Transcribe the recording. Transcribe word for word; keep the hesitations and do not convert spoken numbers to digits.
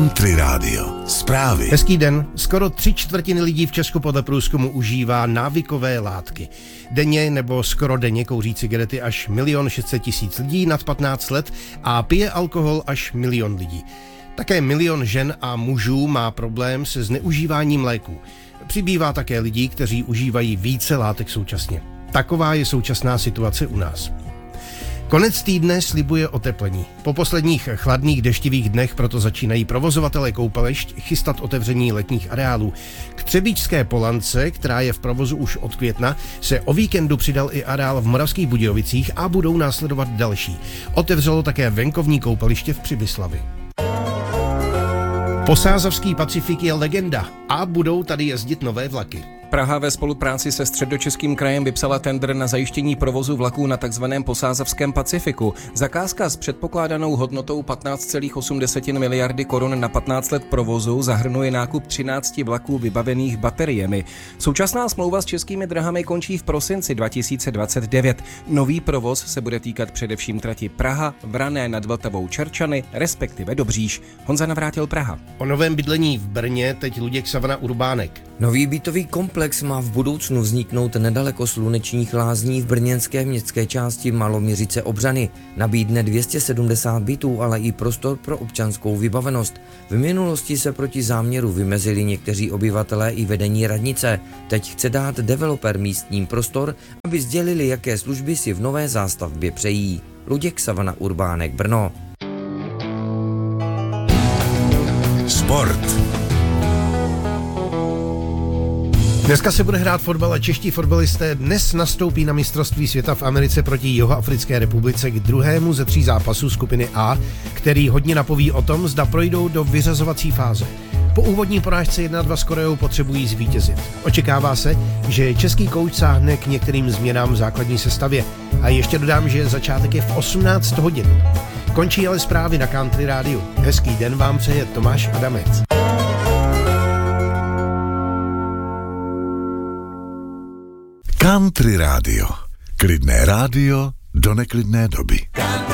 Country Radio. Zprávy. Hezký den. Skoro tři čtvrtiny lidí v Česku podle průzkumu užívá návykové látky. Denně nebo skoro denně kouří cigarety až milion šest set tisíc lidí nad patnáct let a pije alkohol až milion lidí. Také milion žen a mužů má problém se zneužíváním léků. Přibývá také lidí, kteří užívají více látek současně. Taková je současná situace u nás. Konec týdne slibuje oteplení. Po posledních chladných deštivých dnech proto začínají provozovatelé koupališť chystat otevření letních areálů. K Třebíčské Polance, která je v provozu už od května, se o víkendu přidal i areál v Moravských Budějovicích a budou následovat další. Otevřelo také venkovní koupaliště v Přibyslavi. Posázavský Pacifik je legenda a budou tady jezdit nové vlaky. Praha ve spolupráci se Středočeským krajem vypsala tendr na zajištění provozu vlaků na tzv. Posázavském Pacifiku. Zakázka s předpokládanou hodnotou patnáct celá osm miliardy korun na patnáct let provozu zahrnuje nákup třinácti vlaků vybavených bateriemi. Současná smlouva s Českými dráhami končí v prosinci dva tisíce dvacet devět. Nový provoz se bude týkat především trati Praha, Vrané nad Vltavou Čerčany, respektive Dobříš. Honza Navrátil, Praha. O novém bydlení v Brně teď Luděk Savana Urbánek. Nový bytový komplex má v budoucnu vzniknout nedaleko Slunečních lázní v brněnské městské části Maloměřice Obřany. Nabídne dvě stě sedmdesát bytů, ale i prostor pro občanskou vybavenost. V minulosti se proti záměru vymezili někteří obyvatelé i vedení radnice. Teď chce dát developer místním prostor, aby sdělili, jaké služby si v nové zástavbě přejí. Luděk Savana Urbánek, Brno. Sport. Dneska se bude hrát fotbal a čeští fotbalisté dnes nastoupí na mistrovství světa v Americe proti Jihoafrické republice k druhému ze tří zápasů skupiny A, který hodně napoví o tom, zda projdou do vyřazovací fáze. Po úvodní porážce jedna dva s Koreou potřebují zvítězit. Očekává se, že český kouč sáhne k některým změnám v základní sestavě. A ještě dodám, že začátek je v osmnáct hodin. Končí ale zprávy na Country Rádiu. Hezký den vám přeje Tomáš Adamec. Country Radio. Klidné rádio do neklidné doby.